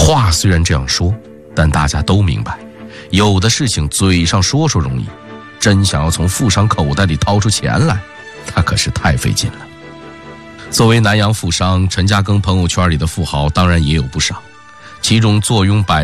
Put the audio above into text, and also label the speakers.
Speaker 1: 话虽然这样说，但大家都明白，有的事情嘴上说说容易，真想要从富商口袋里掏出钱来，他可是太费劲了。作为南洋富商，陈嘉庚朋友圈里的富豪当然也有不少，其中坐拥